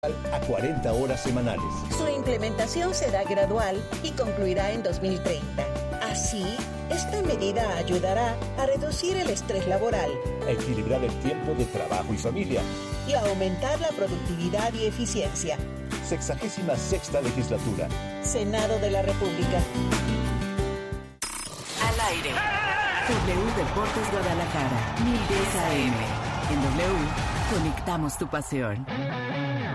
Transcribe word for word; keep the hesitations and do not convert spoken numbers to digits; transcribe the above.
a cuarenta horas semanales. Su implementación será gradual y concluirá en dos mil treinta. Así, esta medida ayudará a reducir el estrés laboral, A equilibrar el tiempo de trabajo y familia. y a aumentar la productividad y eficiencia. Sexagésima sexta legislatura. Senado de la República. Al aire. W Deportes Guadalajara, mil diez A M. En W, conectamos tu pasión.